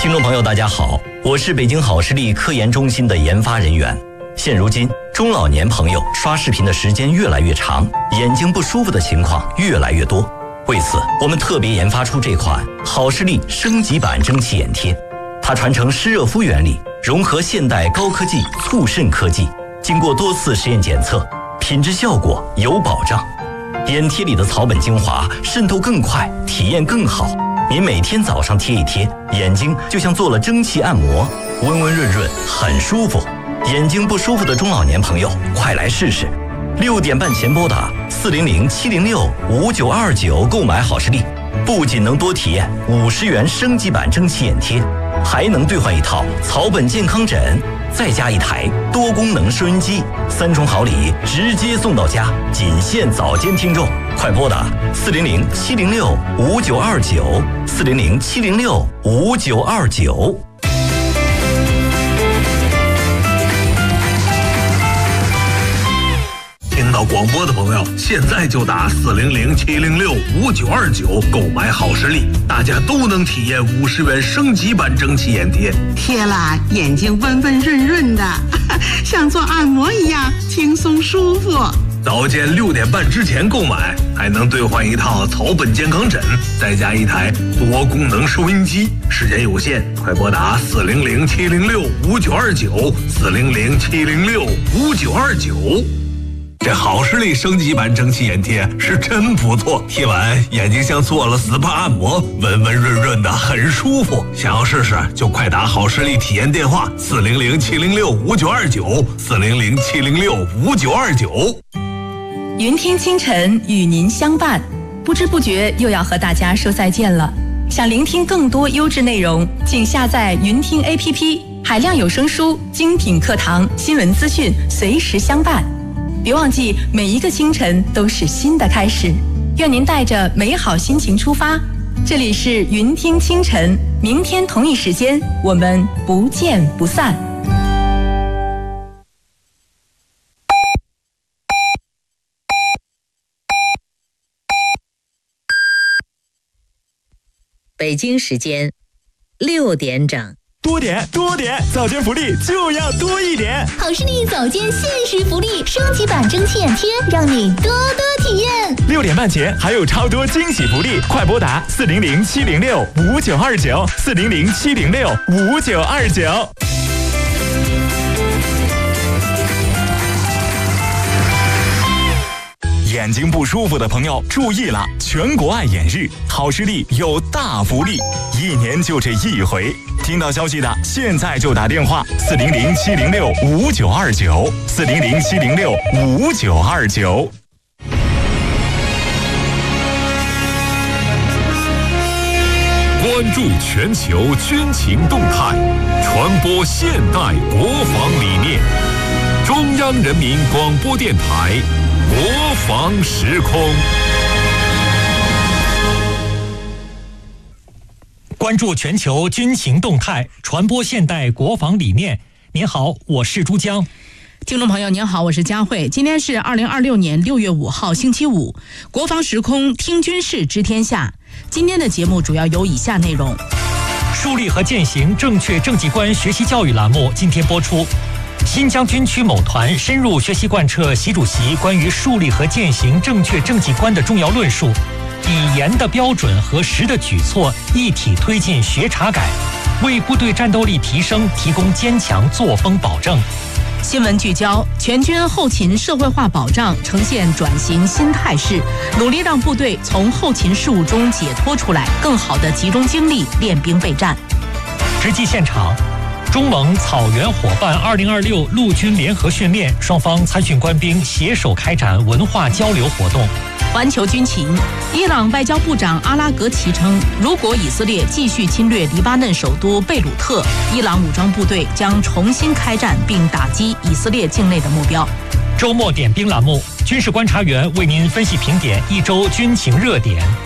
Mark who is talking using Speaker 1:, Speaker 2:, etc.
Speaker 1: 听众朋友大家好，我是北京好视力科研中心的研发人员。现如今中老年朋友刷视频的时间越来越长，眼睛不舒服的情况越来越多。为此我们特别研发出这款好视力升级版蒸汽眼贴，它传承湿热敷原理，融合现代高科技促渗科技，经过多次实验检测，品质效果有保障。眼贴里的草本精华渗透更快，体验更好。您每天早上贴一贴，眼睛就像做了蒸汽按摩，温温润润，很舒服。眼睛不舒服的中老年朋友，快来试试！6点半前拨打400-706-5929购买好视力，不仅能多体验50元升级版蒸汽眼贴，还能兑换一套草本健康枕，再加一台多功能收音机，3重好礼直接送到家，仅限早间听众。快拨打400-706-5929，400-706-5929。
Speaker 2: 听到广播的朋友，现在就打400-706-5929购买好视力，大家都能体验50元升级版蒸汽眼贴，
Speaker 3: 贴了眼睛温温润润的，像做按摩一样轻松舒服。
Speaker 2: 早间6点半之前购买，还能兑换一套草本健康枕，再加一台多功能收音机。时间有限，快拨打400-706-5929，400-706-5929。这好视力升级版蒸汽眼贴是真不错，贴完眼睛像做了 SPA 按摩，温温润润的，很舒服。想要试试就快打好视力体验电话400-706-5929，400-706-5929。
Speaker 4: 云听清晨与您相伴，不知不觉又要和大家说再见了。想聆听更多优质内容，请下载云听 APP， 海量有声书、精品课堂、新闻资讯，随时相伴。别忘记，每一个清晨都是新的开始。愿您带着美好心情出发。这里是云听清晨，明天同一时间，我们不见不散。
Speaker 5: 北京时间6点整。
Speaker 6: 多点，早间福利就要多一点。
Speaker 7: 好视力早间限时福利，升级版蒸汽眼贴，让你多多体验。
Speaker 6: 6点半前还有超多惊喜福利，快拨打400-706-5929，400-706-5929。眼睛不舒服的朋友注意了，全国爱眼日，好视力有大福利，1年就这一回。听到消息的现在就打电话400-706-5929，400-706-5929。
Speaker 8: 关注全球军情动态，传播现代国防理念。中央人民广播电台国防时空。
Speaker 9: 关注全球军情动态，传播现代国防理念。您好，我是珠江。
Speaker 10: 听众朋友您好，我是佳慧。今天是2026年6月5号星期五，国防时空听军事知天下。今天的节目主要有以下内容：
Speaker 9: 树立和践行正确政绩观学习教育栏目今天播出。新疆军区某团深入学习贯彻习主席关于树立和践行正确政绩观的重要论述，以严的标准和实的举措一体推进学察改，为部队战斗力提升提供坚强作风保证。
Speaker 10: 新闻聚焦：全军后勤社会化保障呈现转型新态势，努力让部队从后勤事务中解脱出来，更好地集中精力练兵备战。
Speaker 9: 实际现场，中蒙草原伙伴2026陆军联合训练，双方参训官兵携手开展文化交流活动。
Speaker 10: 环球军情，伊朗外交部长阿拉格齐称，如果以色列继续侵略黎巴嫩首都贝鲁特，伊朗武装部队将重新开战并打击以色列境内的目标。
Speaker 9: 周末点兵栏目，军事观察员为您分析评点一周军情热点。